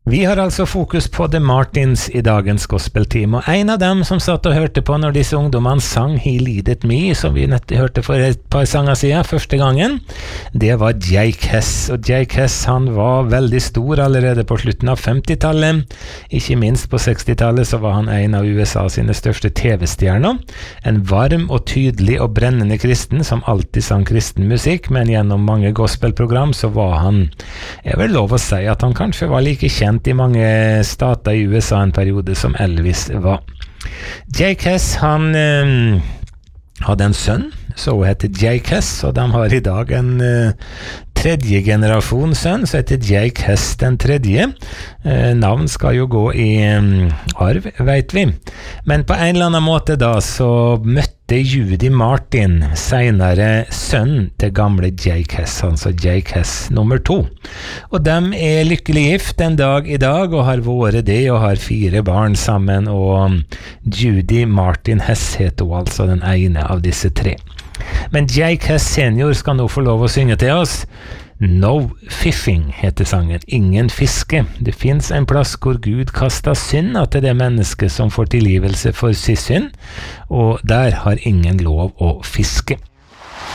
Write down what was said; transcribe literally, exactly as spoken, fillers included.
Vi har altså fokus på The Martins i dagens gospelteam, og en av dem som satt og hørte på når disse ungdommene sang He Leaded Me, som vi nettopp hørte for et par sanger siden, første gangen, det var Jake Hess. Og Jake Hess, han var veldig stor allerede på slutten av femtitallet. Ikke minst på sekstitallet så var han en av U S A sine største T V-stjerner. En varm og tydelig og brennende kristen som alltid sang kristen musikk, men gjennom mange gospelprogram så var han, jeg vil lov å si at han kanskje var like kjent i mange stater i U S A en periode som Elvis var. Jake Hess, han eh, hadde en sønn, så heter Jake Hess, og de har i dag en eh, tredje generasjon sønn, så heter Jake Hess den tredje. Eh, navn skal jo gå i um, arv, vet vi. Men på en eller annen måte da, så møtte Judy Martin senere sønn til gamle Jake Hess, altså Jake Hess nummer to. Og de er lykkelig gift en dag i dag, og har vært det, og har fire barn sammen, og Judy Martin Hess heter hun altså den ene av disse tre. Men Jake Hess senior skal nå få lov å synge til oss. No Fishing heter sangen, ingen fiske. Det finnes en plass hvor Gud kastet synd til det mennesket som får tilgivelse for sin synd, og der har ingen lov å fiske.